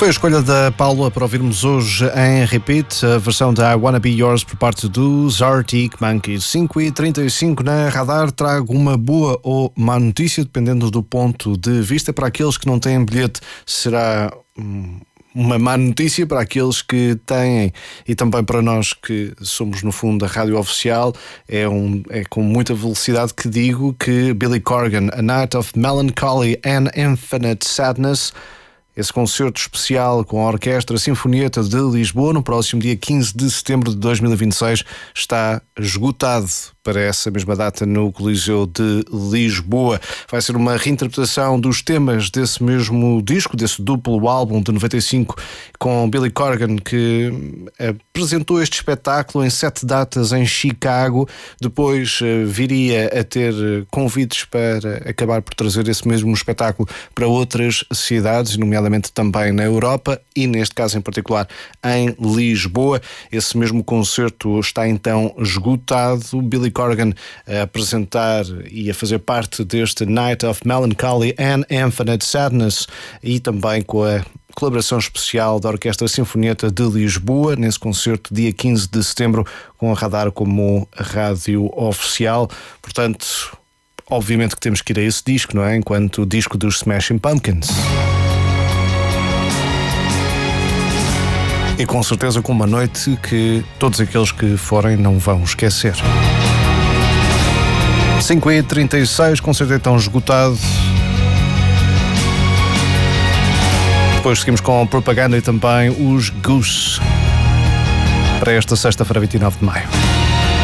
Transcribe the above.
Foi a escolha da Paula para ouvirmos hoje em repeat a versão da I Wanna Be Yours por parte dos Arctic Monkeys. 5h35 na Radar. Trago uma boa ou má notícia, dependendo do ponto de vista. Para aqueles que não têm bilhete, será uma má notícia. Para aqueles que têm, e também para nós que somos no fundo a rádio oficial, é com muita velocidade que digo que Billy Corgan, A Night of Melancholy and Infinite Sadness, esse concerto especial com a Orquestra Sinfonieta de Lisboa, no próximo dia 15 de setembro de 2026, está esgotado para essa mesma data no Coliseu de Lisboa. Vai ser uma reinterpretação dos temas desse mesmo disco, desse duplo álbum de 95, com Billy Corgan, que apresentou este espetáculo em 7 datas em Chicago. Depois viria a ter convites para acabar por trazer esse mesmo espetáculo para outras cidades, nomeadamente também na Europa e, neste caso em particular, em Lisboa. Esse mesmo concerto está então esgotado. Billy Corgan a apresentar e a fazer parte deste Night of Melancholy and Infinite Sadness, e também com a colaboração especial da Orquestra Sinfonieta de Lisboa, nesse concerto dia 15 de setembro, com a Radar como rádio oficial. Portanto, obviamente que temos que ir a esse disco, não é? Enquanto disco dos Smashing Pumpkins. E com certeza com uma noite que todos aqueles que forem não vão esquecer. 5h36, concerto então esgotado. Depois seguimos com a propaganda e também os Goose para esta sexta-feira, 29 de maio.